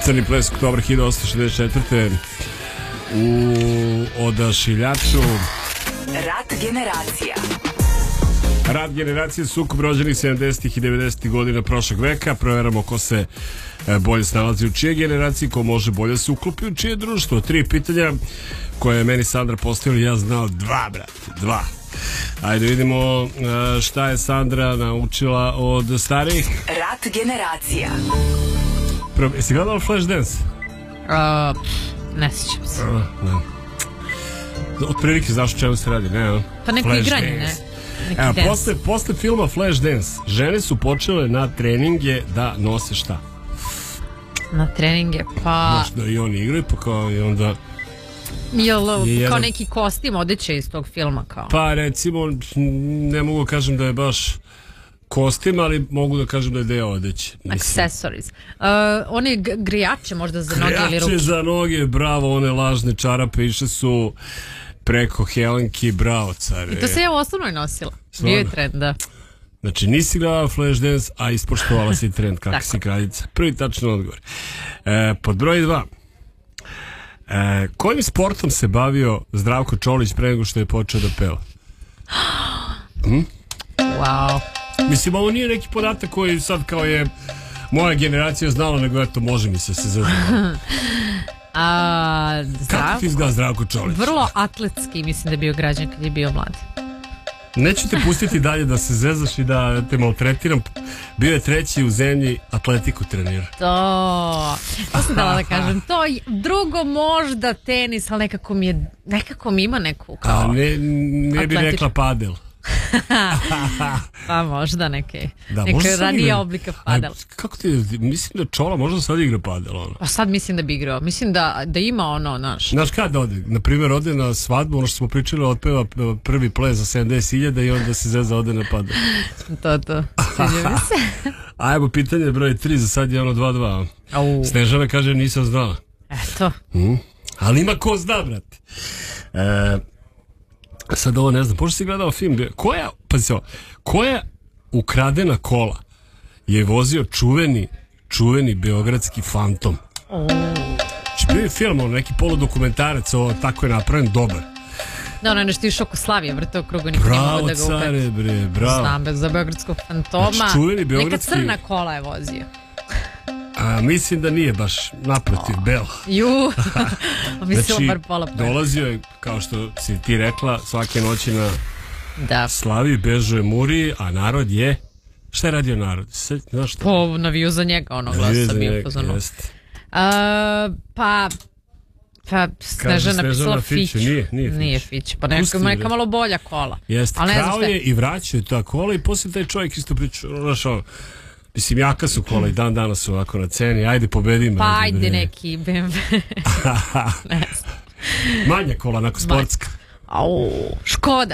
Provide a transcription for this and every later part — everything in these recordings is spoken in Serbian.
Crni ples, oktobar 1864. U Odašiljaču. Rat generacija. Rat generacije, sukob rođenih 70. i 90. godina prošlog veka. Proveramo ko se bolje snalazi u čije generaciji, ko može bolje se uklopi u čije društvo. 3 pitanja koje je meni Sandra postavila, ja znao 2, brate, 2. Ajde vidimo šta je Sandra naučila od starijih. Rat generacija. Jesi gledala Flashdance? Ne sjećam se. Ne. Otprilike znaš o čemu se radi, ne? Pa neko igranje, ne? Evo, posle filma Flashdance žene su počele na treninge da nose šta? Na treninge, pa... Znaš da i oni igraju, pa kao i onda... Kao neki kostim odeće iz tog filma, kao? Pa recimo, ne mogu kažem da je baš kostim, ali mogu da kažem da je deo odeće. Accessories. One grijače možda za noge ili ruke? Grijače za noge, bravo, one lažne čarape išle su preko Helenki, bravo care. I to se ja u osnovnoj nosila. Bio je trend, da. Znači nisi gledala Flashdance, a ispoštovala si trend, kako si kraljica. Prvi tačan odgovor. Pod broj 2. Kojim sportom se bavio Zdravko Čolić pre nego što je počeo da peva? Wow. Mislim, ovo nije neki podatak koji sad kao je moja generacija znala, nego eto, može mi se zazvati. Kako ti izgleda Zdravko Čolić? Vrlo atletski, mislim da je bio građan kad je bio mlad. Neću te pustiti dalje da se zezaš i da te maltretiram. Bio je 3. u zemlji, atletiku trenira. To sam dala da kažem. To drugo možda tenis, ali nekako mi ima neku kao ne bi rekla padel. Pa možda neke ranije oblika padela. Kako ti, mislim da Čola možda sad igra padel, ono. Pa sad mislim da bi igrao. Mislim da ima ono, Znaš kad ode? Naprimjer, ode na svadbu, ono što smo pričali, otpeva prvi ples za 70.000 i onda se zeza ode na padel. To. Sviđa mi se. Ajmo, pitanje broj 3, za sad je ono 2-2. Snežana kaže nisam znala. Eto. Ali ima ko zna, brate. Sad ovo ne znam, pošto si gledao film, koja ukradena kola je vozio čuveni beogradski fantom? Bio je film, neki poludokumentarac, tako je napravljen, dobar. Da, ono je nešto išao oko Slavije, vrte u krugu, niko nije mogao da ga upeti. Bravo, care, bre, bravo. Znam, za beogradskog fantoma. Znači, čuveni beogradski... Neka crna kola je vozio. Mislim da nije baš naprotiv, bela. Mislila bar pola pre. Dolazio je, kao što si ti rekla, svake noći na Slaviji, bežuje Muri, a narod je... Šta je radio narod? Znaš šta? Po naviju za njega, ono glasa bio pozorno. Pa Snežana pisala Fiću. Nije Fić. Pa neka malo bolja kola. Jeste, krao je i vraćao ta kola i poslije taj čovjek isto pričao, znaš ono, mislim, jaka su kola i dan danas su ovako na ceni. Ajde, pobedi me. Pa ajde neki BMW. Ne znam. Manja kola, onako sportska. Škoda.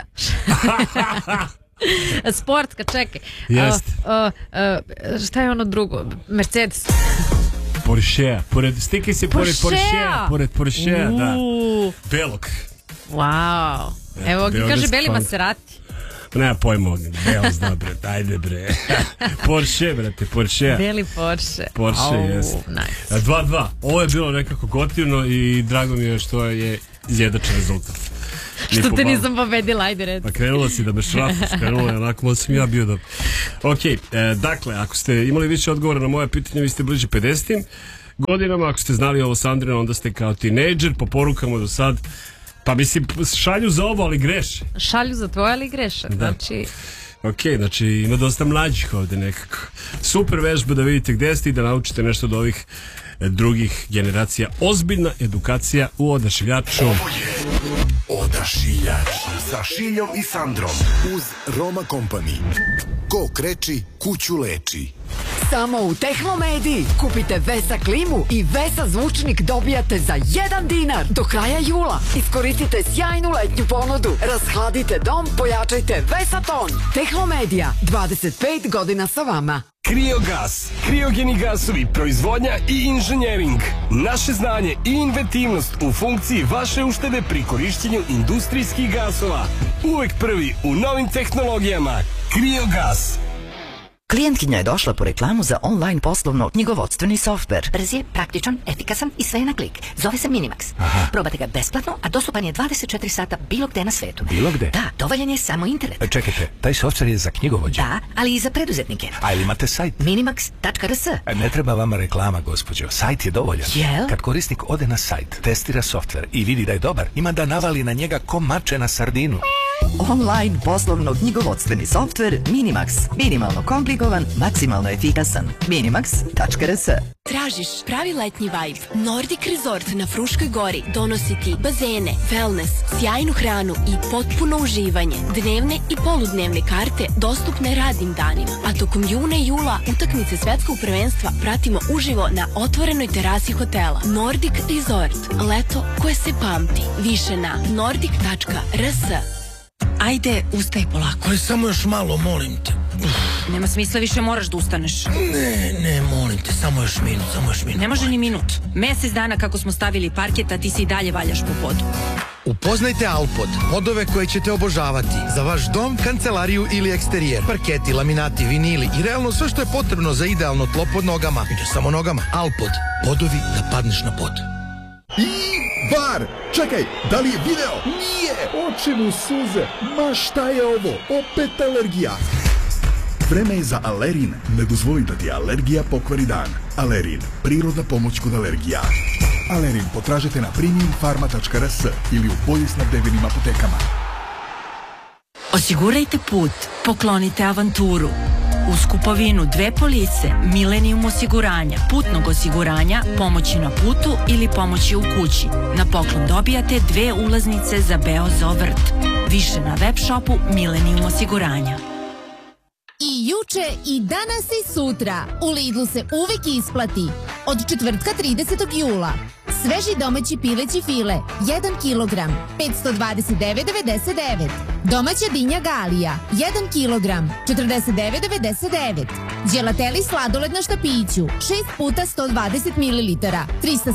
Sportska, čekaj. Jeste. Šta je ono drugo? Mercedes. Porsche. Stikaj se pored Porschea. Pored Porschea, da. Belog. Wow. Evo, kaže Beli Maserati. Nema pojma, Bela zna, bre, ajde, bre. Porsche, brate, Porsche. Beli Porsche. Porsche, jest. Nice. 2-2. Ovo je bilo nekako gotivno i drago mi je što je izjedačan rezultat. Što te nisam pobedila, ajde red. Pa krenula si da me šrafaš, krenula je onako, možda sam ja bio dobro. Ok, dakle, ako ste imali više odgovora na moje pitanje, vi ste bliže 50 godinama, ako ste znali ovo Sandrina, onda ste kao tinejdžer, po porukama do sad. Pa mislim, šalju za ovo, ali greše. Šalju za tvoje, ali greše. Znači... Ok, znači ima dosta mlađih ovde nekako. Super vežba da vidite gde ste i da naučite nešto od ovih drugih generacija. Ozbiljna edukacija u Odašiljaču. Ovo je Odašiljač sa Šiljom i Sandrom uz Roma Company. Ko kreči, kuću leči. Samo u Tehnomediji kupite Vesa klimu i Vesa zvučnik dobijate za 1 dinar do kraja jula. Iskoristite sjajnu letnju ponudu. Rashladite dom, pojačajte Vesa ton. Tehnomedija, 25 godina sa vama. Kriogas, kriogeni gasovi, proizvodnja i inženjering. Naše znanje i inventivnost u funkciji vaše uštede pri korišćenju industrijskih gasova. Uvek prvi u novim tehnologijama. Kriogas. Klijentkinja je došla po reklamu za online poslovno-knjigovodstveni softver. Brz je, praktičan, efikasan i sve je na klik. Zove se Minimax. Probate ga besplatno, a dostupan je 24 sata bilo gde na svetu. Bilo gde? Da, dovoljan je samo internet. Čekajte, taj softver je za knjigovođe? Da, ali i za preduzetnike. A ili imate sajt? Minimax.rs. Ne treba vama reklama, gospođo. Sajt je dovoljan. Jel? Kad korisnik ode na sajt, testira softver i vidi da je dobar, ima da navali na njega ko mače na sardinu. Online poslovno-knjigovodstveni softver Minimax. Minimalno komplikovan, maksimalno efikasan. Minimax.rs. Tražiš pravi letnji vibe? Nordic Resort na Fruškoj gori donosi ti bazene, wellness, sjajnu hranu i potpuno uživanje. Dnevne i poludnevne karte dostupne radnim danima. A tokom juna i jula utakmice svetskog prvenstva pratimo uživo na otvorenoj terasi hotela. Nordic Resort. Leto koje se pamti. Više na nordic.rs. Ajde, ustaj polako. Ali samo još malo, molim te. Nema smisla, više moraš da ustaneš. Ne, molim te, samo još minut. Ne može ni minut. Mesec dana kako smo stavili parket, a ti se i dalje valjaš po podu. Upoznajte Alpod, podove koje ćete obožavati. Za vaš dom, kancelariju ili ekterijer. Parketi, laminati, vinili i realno sve što je potrebno za idealno tlo pod nogama. I ne samo nogama. Alpod, podovi da padneš na pod. Var, čekaj, da li je video? Nije, oči mu suze. Ma šta je ovo? Opet alergija. Vreme je za Alerin. Ne dozvoli da ti alergija pokvari dan. Alerin, prirodna pomoć kod alergija. Alerin potražite na premiumfarma.rs ili u bolje snabdevenim apotekama. Osigurajte put, poklonite avanturu. Uz kupovinu 2 police Millennium osiguranja, putnog osiguranja, pomoći na putu ili pomoći u kući. Na poklon dobijate 2 ulaznice za Beozo vrt. Više na web shopu Millennium osiguranja. I juče, i danas i sutra. U Lidlu se uvek isplati. Od četvrtka 30. jula. Sveži domaći pileći file, 1 kilogram, 529,99. Domaća dinja Galija, 1 kilogram, 49,99. Đelateli sladoled na štapiću, 6 puta 120 mililitara,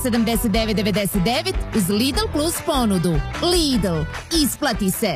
379,99 uz Lidl Plus ponudu. Lidl, isplati se.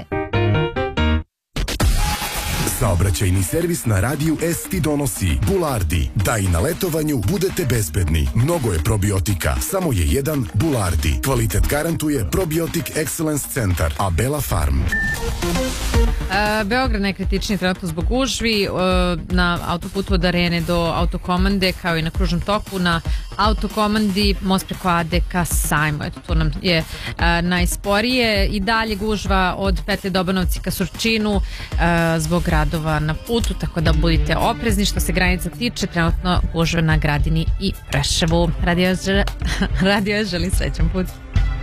Saobraćajni servis na radiju S ti donosi Bulardi. Da i na letovanju budete bezbedni. Mnogo je probiotika, samo je jedan Bulardi. Kvalitet garantuje Probiotic Excellence Centar, Abela Farm. Beograd najkritičniji trenutno zbog gužvi na autoputu od Arene do autokomande, kao i na kružnom toku. Na autokomandi most preko Ade ka Sajmu, eto to nam je najsporije. I dalje gužva od petlje Dobanovci ka Surčinu zbog radova na putu, tako da budite oprezni. Što se granica tiče, trenutno gužva na Gradini i Preševu. Radio želi srećan put.